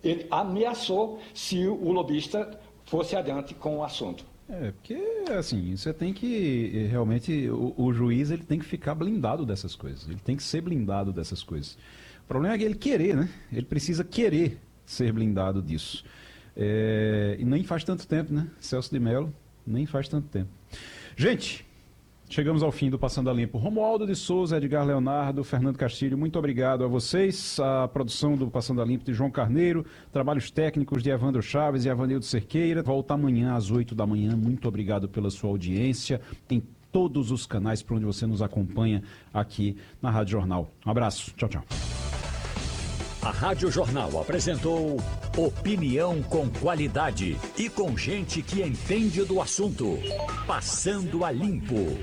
ele ameaçou se o lobista fosse adiante com o assunto. Porque, assim, você tem que, realmente, o juiz ele tem que ficar blindado dessas coisas, ele tem que ser blindado dessas coisas. O problema é ele querer, né? Ele precisa querer ser blindado disso. E nem faz tanto tempo, né? Celso de Mello, nem faz tanto tempo. Gente, chegamos ao fim do Passando a Limpo. Romualdo de Souza, Edgar Leonardo, Fernando Castilho, muito obrigado a vocês. A produção do Passando a Limpo de João Carneiro, trabalhos técnicos de Evandro Chaves e Avanildo Cerqueira. Volta amanhã às 8 da manhã. Muito obrigado pela sua audiência em todos os canais por onde você nos acompanha aqui na Rádio Jornal. Um abraço. Tchau, tchau. A Rádio Jornal apresentou opinião com qualidade e com gente que entende do assunto. Passando a Limpo.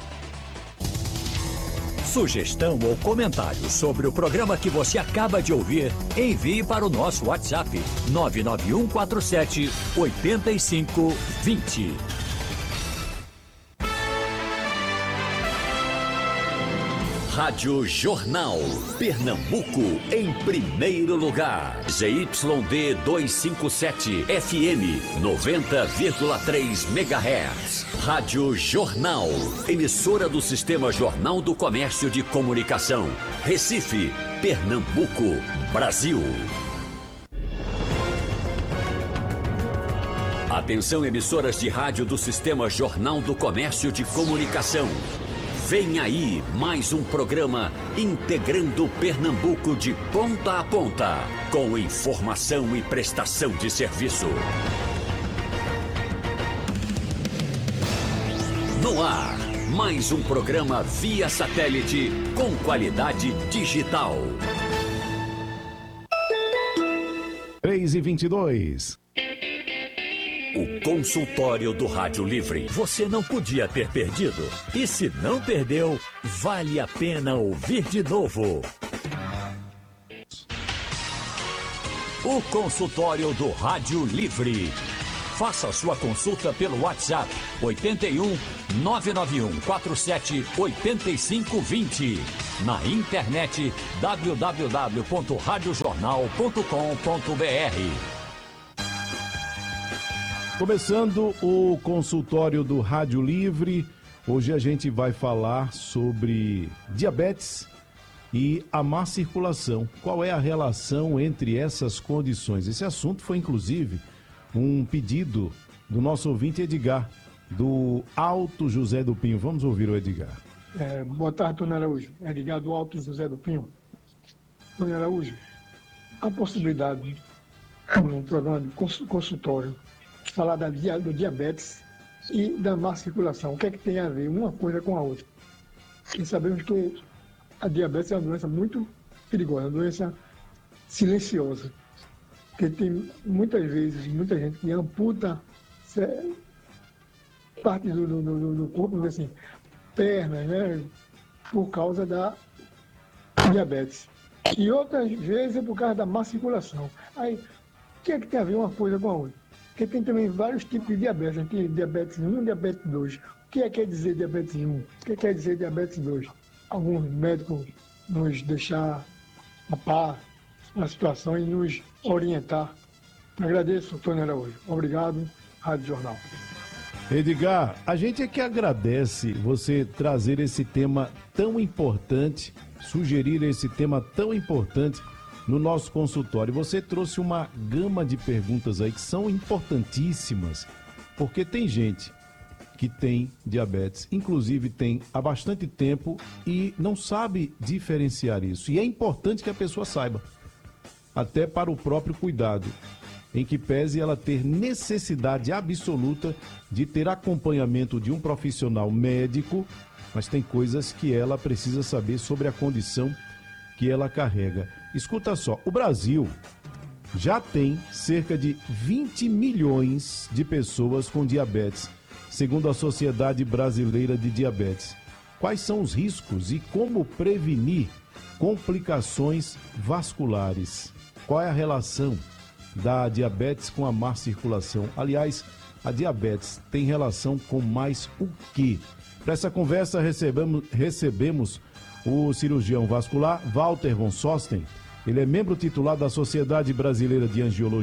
Sugestão ou comentário sobre o programa que você acaba de ouvir, envie para o nosso WhatsApp 99147-8520. Rádio Jornal, Pernambuco, em primeiro lugar. ZYD 257, FM 90,3 MHz. Rádio Jornal, emissora do Sistema Jornal do Comércio de Comunicação. Recife, Pernambuco, Brasil. Atenção, emissoras de rádio do Sistema Jornal do Comércio de Comunicação. Vem aí mais um programa integrando Pernambuco de ponta a ponta, com informação e prestação de serviço. No ar, mais um programa via satélite com qualidade digital. 3h22. O consultório do Rádio Livre. Você não podia ter perdido. E se não perdeu, vale a pena ouvir de novo. O consultório do Rádio Livre. Faça sua consulta pelo WhatsApp 81 991 47 8520. Na internet www.radiojornal.com.br. Começando o consultório do Rádio Livre, hoje a gente vai falar sobre diabetes e a má circulação. Qual é a relação entre essas condições? Esse assunto foi inclusive um pedido do nosso ouvinte Edgar, do Alto José do Pinho. Vamos ouvir o Edgar. Boa tarde, Tony Araújo. Edgar do Alto José do Pinho. Tony Araújo, a possibilidade no programa de consultório falar do diabetes e da má circulação. O que é que tem a ver uma coisa com a outra? E sabemos que a diabetes é uma doença muito perigosa, uma doença silenciosa, porque tem muitas vezes muita gente que amputa parte do corpo, assim, pernas, né, por causa da diabetes. E outras vezes é por causa da má circulação. Aí, o que é que tem a ver uma coisa com a outra? Porque tem também vários tipos de diabetes. Tem diabetes 1 e diabetes 2. O que é que quer dizer diabetes 1? O que quer dizer diabetes 2? Alguns médicos nos deixar a par da situação e nos orientar. Agradeço, Tony Araújo. Obrigado, Rádio Jornal. Edgar, a gente é que agradece você trazer esse tema tão importante, sugerir esse tema tão importante no nosso consultório. Você trouxe uma gama de perguntas aí que são importantíssimas, porque tem gente que tem diabetes, inclusive tem há bastante tempo e não sabe diferenciar isso. E é importante que a pessoa saiba, até para o próprio cuidado, em que pese ela ter necessidade absoluta de ter acompanhamento de um profissional médico, mas tem coisas que ela precisa saber sobre a condição que ela carrega. Escuta só, o Brasil já tem cerca de 20 milhões de pessoas com diabetes, segundo a Sociedade Brasileira de Diabetes. Quais são os riscos e como prevenir complicações vasculares? Qual é a relação da diabetes com a má circulação? Aliás, a diabetes tem relação com mais o quê? Para essa conversa recebemos o cirurgião vascular Walter von Sosten. Ele é membro titular da Sociedade Brasileira de Angiologia.